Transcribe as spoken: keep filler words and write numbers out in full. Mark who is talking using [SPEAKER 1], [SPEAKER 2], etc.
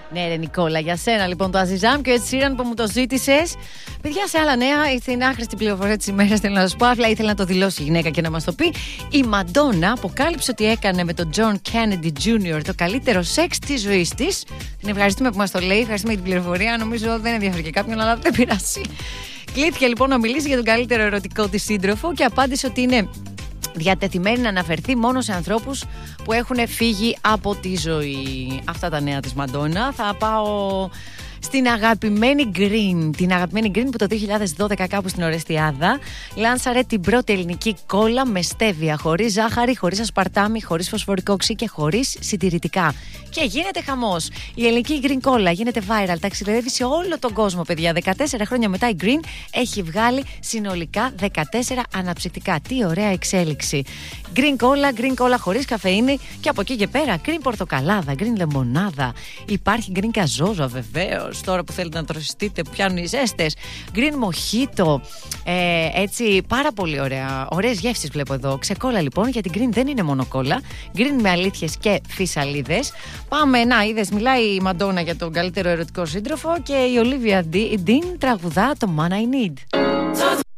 [SPEAKER 1] Ναι, ρε Νικόλα, για σένα λοιπόν το Αζιζάμ και ο Ed Sheeran που μου το ζήτησες. Παιδιά, σε άλλα νέα, ήρθε η άχρηστη πληροφορία της ημέρας. Θέλω να σας πω, απλά ήθελε να το δηλώσει η γυναίκα και να μας το πει. Η Μαντόνα αποκάλυψε ότι έκανε με τον John Kennedy τζούνιορ το καλύτερο σεξ της ζωής της. Την ευχαριστούμε που μας το λέει, ευχαριστούμε για την πληροφορία. Νομίζω δεν ενδιαφέρει και κάποιον, αλλά δεν πειράζει. Κλήθηκε λοιπόν να μιλήσει για τον καλύτερο ερωτικό της σύντροφο και απάντησε ότι είναι διατεθειμένη να αναφερθεί μόνο σε ανθρώπους που έχουν φύγει από τη ζωή. Αυτά τα νέα της Μαντόνα. Θα πάω στην αγαπημένη Green. Την αγαπημένη Green που το δύο χιλιάδες δώδεκα κάπου στην Ορεστιάδα λάνσαρε την πρώτη ελληνική κόλλα με στέβια, χωρίς ζάχαρη, χωρίς ασπαρτάμι, χωρίς φωσφορικό οξύ και χωρίς συντηρητικά. Και γίνεται χαμός. Η ελληνική Green κόλλα γίνεται viral, ταξιδεύει σε όλο τον κόσμο, παιδιά. δεκατέσσερα χρόνια μετά η Green έχει βγάλει συνολικά δεκατέσσερα αναψυκτικά. Τι ωραία εξέλιξη. Green κόλλα, Green κόλλα χωρίς καφεΐνη και από εκεί και πέρα Green πορτοκαλάδα, Green λεμονάδα. Υπάρχει Green καζόζα βεβαίως. Τώρα που θέλετε να τροσιστείτε, που πιάνουν οι ζέστες. Green μοχίτο. Ε, έτσι, πάρα πολύ ωραία. Ωραίες γεύσεις βλέπω εδώ. Ξεκόλλα λοιπόν, γιατί Green δεν είναι μόνο κόλλα. Green με αλήθειες και φυσαλίδες. Πάμε, να είδες, μιλάει η Μαντόνα για τον καλύτερο ερωτικό σύντροφο και η Olivia Dean τραγουδά το Man I Need.